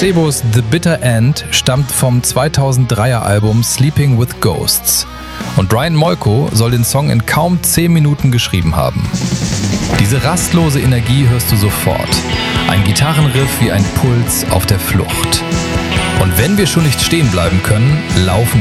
Placebos The Bitter End stammt vom 2003er Album Sleeping with Ghosts. Und Brian Molko soll den Song in kaum 10 Minuten geschrieben haben. Diese rastlose Energie hörst du sofort. Ein Gitarrenriff wie ein Puls auf der Flucht. Und wenn wir schon nicht stehen bleiben können, laufen